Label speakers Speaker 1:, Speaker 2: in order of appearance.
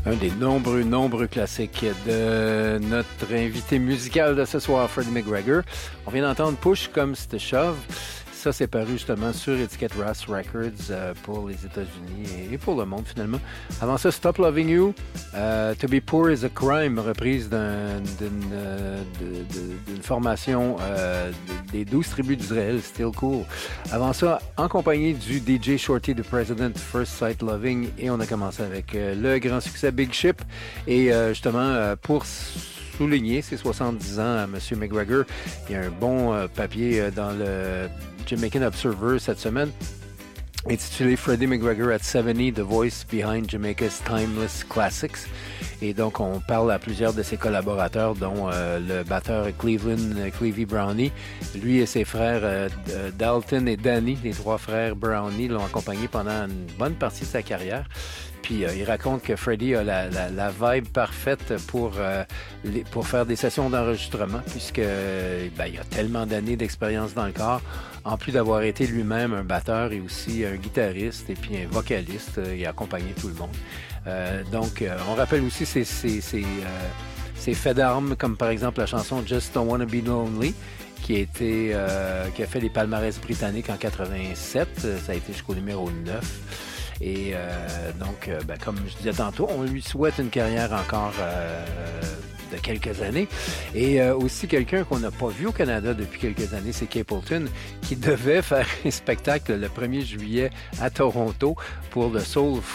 Speaker 1: Un des nombreux classiques de notre invité musical de ce soir, Freddie McGregor. On vient d'entendre Push Comme Si Te Shove. Ça, c'est paru justement sur étiquette Ras Records pour les États-Unis et pour le monde finalement. Avant ça, Stop Loving You, To Be Poor is a Crime, reprise d'une formation des 12 tribus d'Israël, Still Cool. Avant ça, en compagnie du DJ Shorty The President, First Sight Loving, et on a commencé avec le grand succès Big Ship. Et justement, pour souligner ses 70 ans à M. McGregor, il y a un bon papier dans le Jamaican Observer cette semaine, intitulé Freddie McGregor at 70, The Voice Behind Jamaica's Timeless Classics. Et donc, on parle à plusieurs de ses collaborateurs, dont le batteur Clevie Brownie. Lui et ses frères Dalton et Danny, les trois frères Brownie, l'ont accompagné pendant une bonne partie de sa carrière. Puis il raconte que Freddie a la vibe parfaite pour faire des sessions d'enregistrement, puisque il a tellement d'années d'expérience dans le corps, en plus d'avoir été lui-même un batteur et aussi un guitariste et puis un vocaliste, il a accompagné tout le monde. Donc, on rappelle aussi ses faits d'armes, comme par exemple la chanson Just Don't Wanna Be Lonely, qui a fait les palmarès britanniques en 87. Ça a été jusqu'au numéro 9. Et donc, comme je disais tantôt, on lui souhaite une carrière encore de quelques années. Et aussi quelqu'un qu'on n'a pas vu au Canada depuis quelques années, c'est Capleton, qui devait faire un spectacle le 1er juillet à Toronto pour le Soul